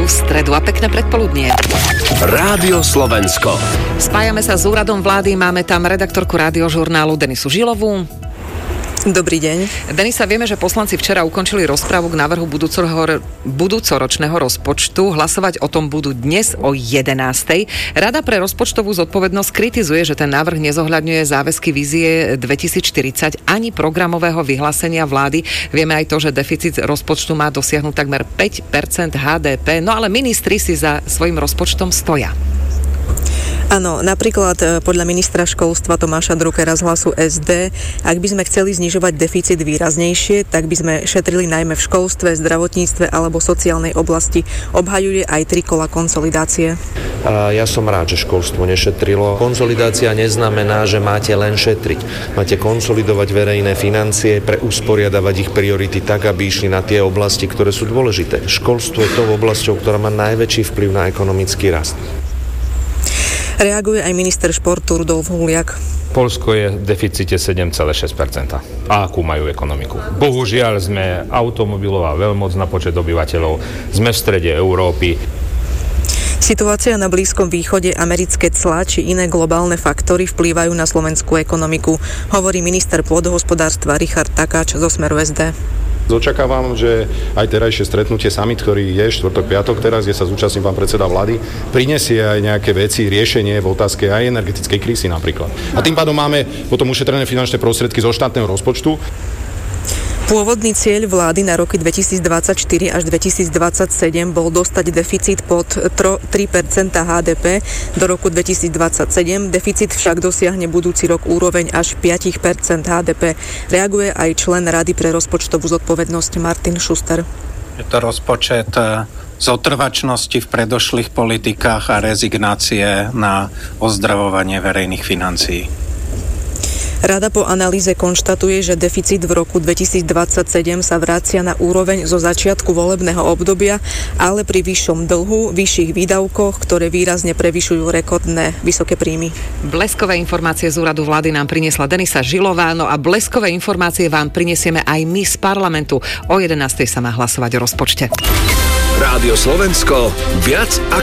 stredu a pekné predpoludnie. Rádio Slovensko. Spájame sa s úradom vlády, máme tam redaktorku Rádiožurnálu Denisu Žilovú. Dobrý deň. Denisa, vieme, že poslanci včera ukončili rozprávu k návrhu budúcoročného rozpočtu. Hlasovať o tom budú dnes o 11:00. Rada pre rozpočtovú zodpovednosť kritizuje, že ten návrh nezohľadňuje záväzky vízie 2040 ani programového vyhlásenia vlády. Vieme aj to, že deficit rozpočtu má dosiahnuť takmer 5% HDP, no ale ministri si za svojím rozpočtom stoja. Áno, napríklad podľa ministra školstva Tomáša Druckera z Hlasu SD, ak by sme chceli znižovať deficit výraznejšie, tak by sme šetrili najmä v školstve, zdravotníctve alebo sociálnej oblasti. Obhajuje aj 3 kola konsolidácie. Ja som rád, že školstvo nešetrilo. Konsolidácia neznamená, že máte len šetriť. Máte konsolidovať verejné financie, preusporiadavať ich priority tak, aby išli na tie oblasti, ktoré sú dôležité. Školstvo je tou oblasťou, ktorá má najväčší vplyv na ekonomický rast. Reaguje aj minister športu Rudolf Huliak. Poľsko je v deficite 7,6%. A akú majú ekonomiku? Bohužiaľ sme automobilová veľmoc na počet obyvateľov. Sme v strede Európy. Situácia na Blízkom východe, americké clá či iné globálne faktory vplývajú na slovenskú ekonomiku, hovorí minister pôdohospodárstva Richard Takáč zo Smeru SD. Očakávam, že aj terajšie stretnutie summit, ktorý je štvrtok, piatok teraz, kde sa zúčastní pán predseda vlády, prinesie aj nejaké veci, riešenie v otázke aj energetickej krízy napríklad. A tým pádom máme potom ušetrené finančné prostriedky zo štátneho rozpočtu. Pôvodný cieľ vlády na roky 2024 až 2027 bol dostať deficit pod 3% HDP do roku 2027. Deficit však dosiahne budúci rok úroveň až 5% HDP. Reaguje aj člen Rady pre rozpočtovú zodpovednosť Martin Schuster. Je to rozpočet zotrvačnosti v predošlých politikách a rezignácie na ozdravovanie verejných financií. Rada po analýze konštatuje, že deficit v roku 2027 sa vracia na úroveň zo začiatku volebného obdobia, ale pri vyššom dlhu, vyšších výdavkoch, ktoré výrazne prevyšujú rekordné vysoké príjmy. Bleskové informácie z úradu vlády nám priniesla Denisa Žilová, no a bleskové informácie vám prinesieme aj my z parlamentu. O 11:00 sa má hlasovať o rozpočte. Rádio Slovensko, viac ako